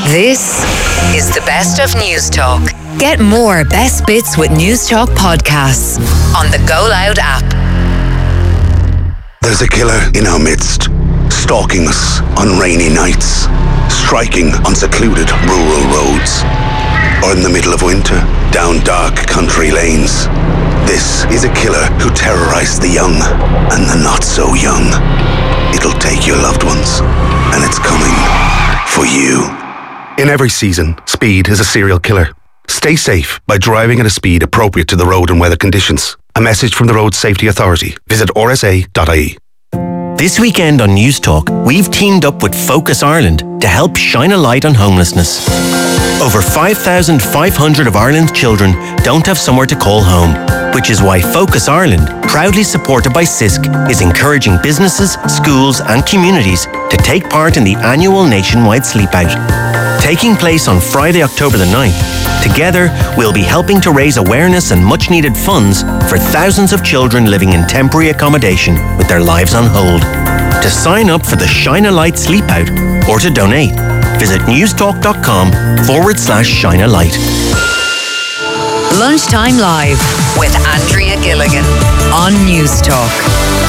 This is the best of News Talk. Get more best bits with News Talk podcasts on the Go Loud app. There's a killer in our midst, stalking us on rainy nights, striking on secluded rural roads, or in the middle of winter, down dark country lanes. This is a killer who terrorized the young and the not so young. It'll take your loved ones, and it's coming for you. In every season, speed is a serial killer. Stay safe by driving at a speed appropriate to the road and weather conditions. A message from the Road Safety Authority. Visit rsa.ie. This weekend on News Talk, we've teamed up with Focus Ireland to help shine a light on homelessness. Over 5,500 of Ireland's children don't have somewhere to call home, which is why Focus Ireland, proudly supported by CISC, is encouraging businesses, schools and communities to take part in the annual nationwide Sleep Out. Taking place on Friday, October the 9th, together we'll be helping to raise awareness and much-needed funds for thousands of children living in temporary accommodation with their lives on hold. To sign up for the Shine a Light Sleep Out or to donate, visit newstalk.com/Shine a Light. Lunchtime Live with Andrea Gilligan on News Talk.